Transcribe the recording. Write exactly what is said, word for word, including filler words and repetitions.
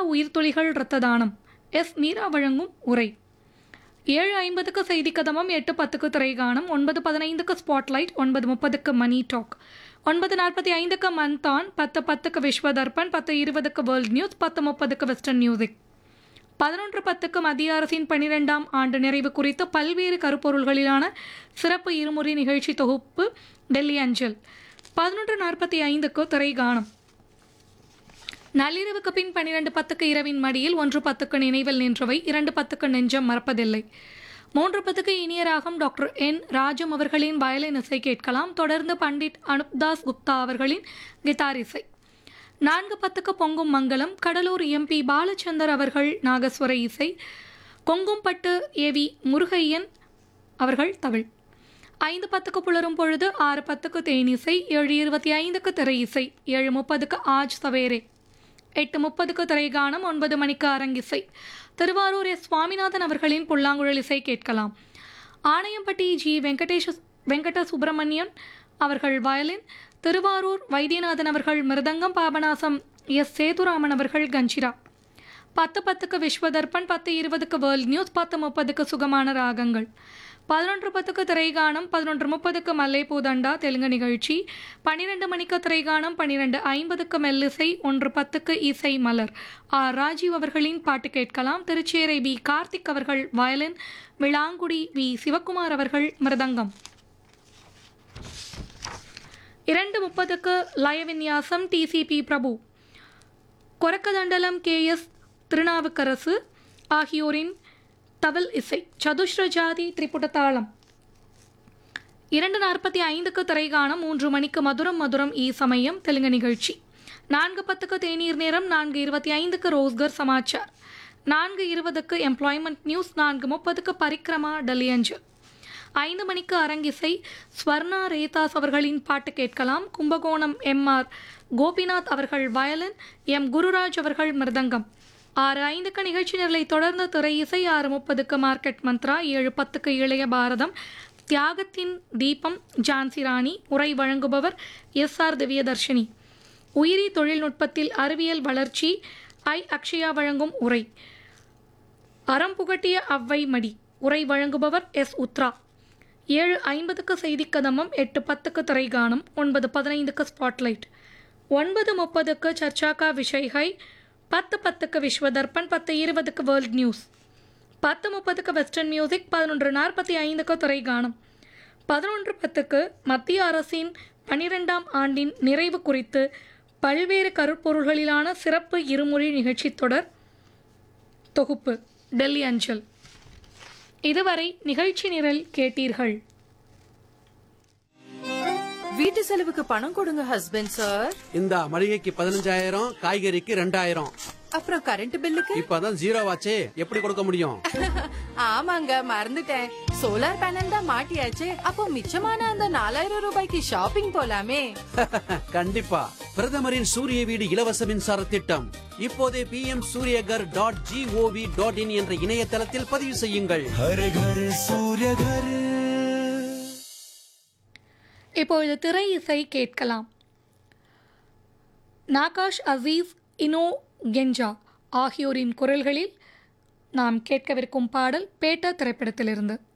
உயிர்த்துளிகள் இரத்த தானம் எஸ் மீரா வழங்கும் உரை. ஏழு ஐம்பதுக்கு செய்தி கதமம், எட்டு பத்துக்கு திரைகானம், ஒன்பது பதினைந்துக்கு ஸ்பாட்லைட், ஒன்பது முப்பதுக்கு மணி டாக், ஒன்பது நாற்பத்தி ஐந்துக்கு மந்தான், பத்து பத்துக்கு விஸ்வதர்பன், பத்து இருபதுக்கு வேர்ல்ட் நியூஸ், பத்து முப்பதுக்கு வெஸ்டர்ன் மியூசிக், பதினொன்று பத்துக்கு மத்திய அரசின் பனிரெண்டாம் ஆண்டு நிறைவு குறித்து பல்வேறு கருப்பொருள்களிலான சிறப்பு இருமுறை நிகழ்ச்சி தொகுப்பு டெல்லி அஞ்சல், பதினொன்று நாற்பத்தி ஐந்துக்கு திரைகானம். நள்ளிரவுக்கு பின் பன்னிரண்டு பத்துக்கு இரவின் மடியில், ஒன்று பத்துக்கு நினைவில் நின்றவை, இரண்டு பத்துக்கு நெஞ்சம் மறப்பதில்லை, மூன்று பத்துக்கு இனிய ராகம் டாக்டர் என் ராஜம் அவர்களின் வயலின் இசை கேட்கலாம். தொடர்ந்து பண்டிட் அனுப்தாஸ் குப்தா அவர்களின் கிட்டார் இசை. நான்கு பத்துக்கு பொங்கும் மங்கலம், கடலூர் எம்பி பாலச்சந்தர் அவர்கள் நாகஸ்வர இசை, கொங்கும்பட்டு ஏவி முருகையன் அவர்கள் தவிழ். ஐந்து பத்துக்கு புலரும் பொழுது, ஆறு பத்துக்கு தேனிசை, ஏழு இருபத்தி ஐந்துக்கு திரை இசை, ஏழு முப்பதுக்கு ஆஜ் சவேரே, எட்டு முப்பதுக்கு திரைகானம், ஒன்பது மணிக்கு அரங்கிசை. திருவாரூர் எஸ் சுவாமிநாதன் அவர்களின் புல்லாங்குழல் இசை கேட்கலாம். ஆணையம்பட்டி ஜி வெங்கடேஷ வெங்கட சுப்பிரமணியன் அவர்கள் வயலின், திருவாரூர் வைத்தியநாதன் அவர்கள் மிருதங்கம், பாபநாசம் எஸ் சேதுராமன் அவர்கள் கஞ்சிரா. பத்து பத்துக்கு விஸ்வதர்பன், பத்து இருபதுக்கு வேர்ல்ட் நியூஸ், பத்து முப்பதுக்கு சுகமான ராகங்கள், பதினொன்று பத்துக்கு திரைகானம், பதினொன்று முப்பதுக்கு மல்லைப்பூ தண்டா தெலுங்கு நிகழ்ச்சி, பன்னிரெண்டு மணிக்கு திரைகானம், பன்னிரெண்டு ஐம்பதுக்கு மெல்லிசை, ஒன்று பத்துக்கு இசை மலர், ஆர் ராஜீவ் அவர்களின் பாட்டு கேட்கலாம். திருச்சேரை பி கார்த்திக் அவர்கள் வயலின், விளாங்குடி வி சிவகுமார் அவர்கள் மிருதங்கம். இரண்டு முப்பதுக்கு லயவின்யாசம் டிசிபி பிரபு, கொரக்கதண்டலம் கே எஸ் திருநாவுக்கரசு ஆகியோரின் தவில் இசை, சதுஷ்ர ஜாதி திரிபுட தாளம். இரண்டு நாற்பத்தி ஐந்துக்கு திரைகானம், மூன்று மணிக்கு மதுரம் மதுரம் ஈ சமயம் தெலுங்கு நிகழ்ச்சி, நான்கு பத்துக்கு தேநீர் நேரம், நான்கு இருபத்தி ஐந்துக்கு ரோஸ்கர் சமாச்சார், நான்கு இருபதுக்கு எம்ப்ளாய்மெண்ட் நியூஸ், நான்கு முப்பதுக்கு பரிக்ரமா டெல்லி அஞ்சல், ஐந்து மணிக்கு அரங்கிசை, ஸ்வர்ணா ரேதாஸ் அவர்களின் பாட்டு கேட்கலாம். கும்பகோணம் எம் ஆர் கோபிநாத் அவர்கள் வயலின், எம் குருராஜ் அவர்கள் மிருதங்கம். ஆறு ஐந்துக்கு நிகழ்ச்சி நிரலை தொடர்ந்து திரை இசை, ஆறு முப்பதுக்கு மார்க்கெட் மந்த்ரா, ஏழு பத்துக்கு இளைய பாரதம், தியாகத்தின் தீபம் ஜான்சி ராணி, உரை வழங்குபவர் எஸ் ஆர் திவ்யதர்ஷினி, உயிரி தொழில்நுட்பத்தில் அறிவியல் வளர்ச்சி ஐ அக்ஷயா வழங்கும் உரை, அறம் புகட்டிய அவ்வை மடி, உரை வழங்குபவர் எஸ் உத்ரா. ஏழு ஐம்பதுக்கு செய்தி கதமம், எட்டு பத்துக்கு திரைகானம், ஒன்பது பதினைந்துக்கு ஸ்பாட்லைட், ஒன்பது முப்பதுக்கு சர்ச்சாக்கா விஷய்ஹை, பத்து பத்துக்கு விஸ்வதர்பன், பத்து இருபதுக்கு வேர்ல்ட் நியூஸ், பத்து முப்பதுக்கு வெஸ்டர்ன் மியூசிக், பதினொன்று நாற்பத்தி ஐந்துக்கு திரைகானம், பதினொன்று பத்துக்கு மத்திய அரசின் பனிரெண்டாம் ஆண்டின் நிறைவு குறித்து பல்வேறு கருப்பொருள்களிலான சிறப்பு இருமொழி நிகழ்ச்சி தொடர் தொகுப்பு டெல்லி அஞ்சல். இதுவரை நிகழ்ச்சி நிரல் கேட்டீர்கள். வீட்டு செலவுக்கு பணம் கொடுங்க ஹஸ்பண்ட் சார். இந்த மளிகைக்கு பதினஞ்சாயிரம், காய்கறிக்கு ரெண்டாயிரம். அப்புறம் கரண்ட் பில்லுக்கு இப்பதான் ஜீரோ ஆச்சே, எப்படி கொடுக்க முடியும்? ஆமாங்க, மறந்துட்டேன். சோலார் பேனல் தான் மாட்டியாச்சு. அப்போ மிச்சமான அந்த நாலாயிரம் ரூபாய்க்கு ஷாப்பிங் போலாமே. கண்டிப்பா. பிரதமரின் சூரிய வீடு இலவச மின்சார திட்டம் இப்போதே B M Surya Ghar dot gov dot in என்ற இணையதளத்தில் பதிவு செய்யுங்கள். இப்பொழுது திரை இசை கேட்கலாம். நாகாஷ் அசீஸ், இனோ கெஞ்சா ஆகியோரின் குரல்களில் நாம் கேட்கவிருக்கும் பாடல் பேட்டா திரைப்படத்திலிருந்து.